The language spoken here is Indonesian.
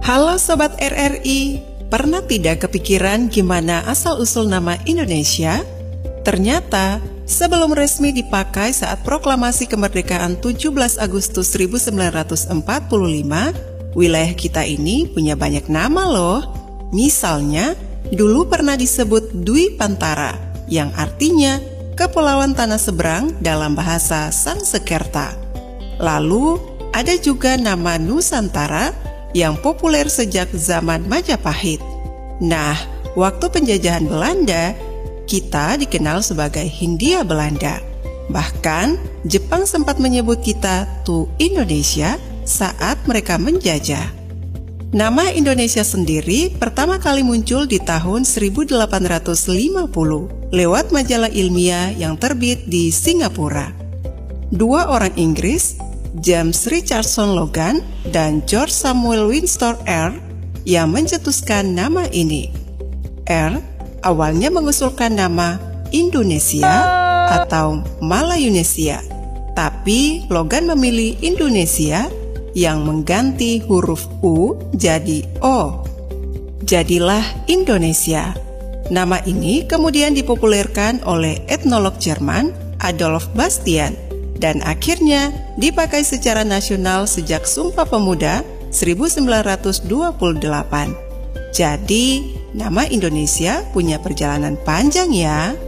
Halo Sobat RRI, pernah tidak kepikiran gimana asal-usul nama Indonesia? Ternyata, sebelum resmi dipakai saat proklamasi kemerdekaan 17 Agustus 1945, wilayah kita ini punya banyak nama loh. Misalnya, dulu pernah disebut Dwi Pantara, yang artinya Kepulauan Tanah Seberang dalam bahasa Sangsekerta. Lalu, ada juga nama Nusantara yang populer sejak zaman Majapahit. Nah, waktu penjajahan Belanda, kita dikenal sebagai Hindia Belanda. Bahkan, Jepang sempat menyebut kita Tu Indonesia saat mereka menjajah. Nama Indonesia sendiri pertama kali muncul di tahun 1850 lewat majalah ilmiah yang terbit di Singapura. Dua orang Inggris, James Richardson Logan dan George Samuel Winston Eyre, yang mencetuskan nama ini. Eyre awalnya mengusulkan nama Indonesia atau Malayunesia, tapi Logan memilih Indonesia yang mengganti huruf U jadi O. Jadilah Indonesia. Nama ini kemudian dipopulerkan oleh etnolog Jerman Adolf Bastian dan akhirnya dipakai secara nasional sejak Sumpah Pemuda 1928. Jadi, nama Indonesia punya perjalanan panjang ya.